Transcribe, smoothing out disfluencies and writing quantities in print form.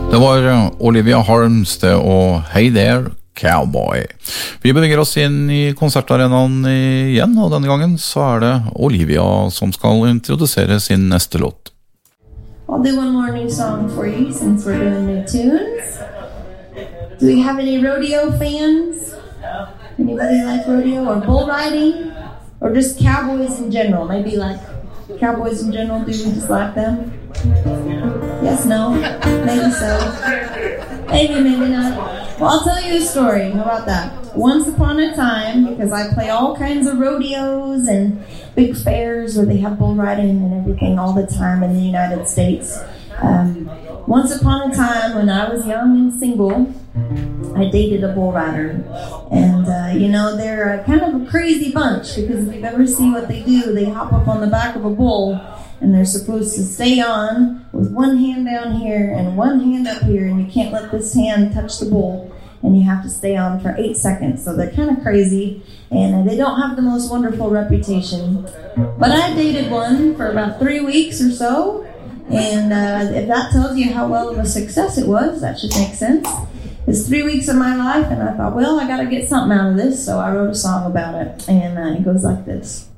Det var Olivia Harms det, og Hey There Cowboy. Vi beveger oss inn i konsertarenaen igjen, og denne gangen så det Olivia som skal introdusere sin neste låt. I'll do one more new song for you since we're doing new tunes. Do we have any rodeo fans? Anybody like rodeo or bull riding? Or just cowboys in general? Maybe like cowboys in general, do we just like them? Yes, no? Maybe so. Maybe, maybe not. Well, I'll tell you a story. How about that? Once upon a time, because I play all kinds of rodeos and big fairs where they have bull riding and everything all the time in the United States. Once upon a time, when I was young and single, I dated a bull rider. And, they're kind of a crazy bunch, because if you've ever seen what they do, they hop up on the back of a bull, and they're supposed to stay on with one hand down here and one hand up here, and you can't let this hand touch the bull, and you have to stay on for 8 seconds. So they're kind of crazy, and they don't have the most wonderful reputation. But I dated one for about 3 weeks or so, and if that tells you how well of a success it was, that should make sense. It's 3 weeks of my life, and I thought, well, I got to get something out of this, so I wrote a song about it, and it goes like this.